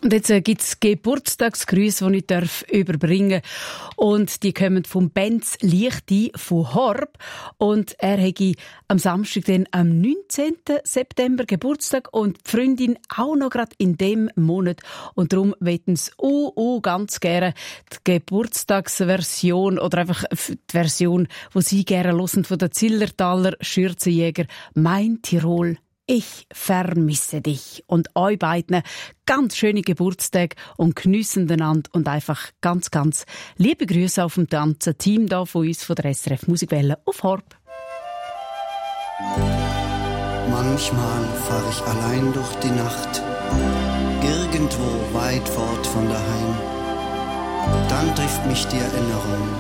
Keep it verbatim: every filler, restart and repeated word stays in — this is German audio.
Und jetzt äh, gibt es Geburtstagsgrüße, die ich darf überbringen darf. Und die kommen vom Benz Lichti von Horb. Und er hätte am Samstag, dann am neunzehnten September Geburtstag und die Freundin auch noch gerade in dem Monat. Und darum wollten sie uh, uh, ganz gerne die Geburtstagsversion oder einfach die Version, die sie gerne hören, von der Zillertaler Schürzenjäger «Mein Tirol». Ich vermisse dich. Und euch beiden ganz schöne Geburtstage und geniessen einander und einfach ganz, ganz liebe Grüße auf dem ganzen Team da von uns von der S R F Musikwelle auf Horb. Manchmal fahre ich allein durch die Nacht, irgendwo weit fort von daheim. Dann trifft mich die Erinnerung